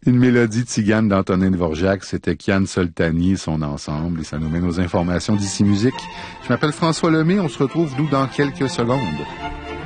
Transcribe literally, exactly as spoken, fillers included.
Une mélodie tzigane d'Antonin Dvorak, c'était Kian Soltani et son ensemble, et ça nous mène aux informations d'Ici Musique. Je m'appelle François Lemay, on se retrouve, nous, dans quelques secondes.